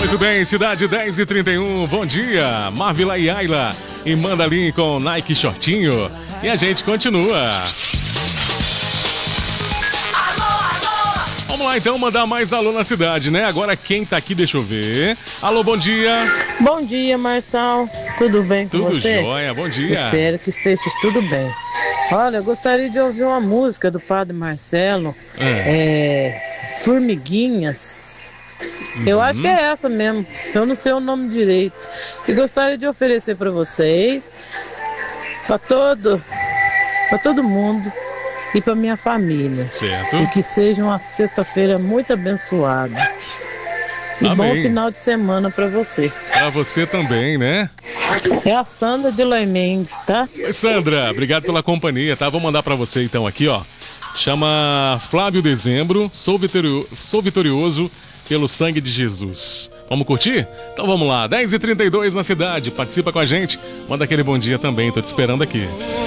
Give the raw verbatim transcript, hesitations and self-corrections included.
Muito bem, cidade dez e trinta e um, bom dia, Marvila e Ayla e manda ali com Nike Shortinho e a gente continua. Vamos lá então, mandar mais alô na cidade, né? Agora quem tá aqui, deixa eu ver. Alô, bom dia. Bom dia, Marçal. Tudo bem com Tudo você? Tudo jóia, bom dia. Espero que esteja tudo bem. Olha, eu gostaria de ouvir uma música do Padre Marcelo, é. É, Formiguinhas. Uhum. Eu acho que é essa mesmo, eu não sei o nome direito. E gostaria de oferecer para vocês, para todo, para todo mundo e para minha família. Certo. E que seja uma sexta-feira muito abençoada. E Amém. Bom final de semana para você. Para você também, né? É a Sandra de Loi Mendes, tá? Oi, Sandra, obrigado pela companhia, tá? Vou mandar para você então aqui, ó. Chama Flávio Dezembro, sou, vitorio... sou vitorioso pelo sangue de Jesus. Vamos curtir? Então vamos lá, dez e trinta e dois na cidade, participa com a gente, manda aquele bom dia também, tô te esperando aqui.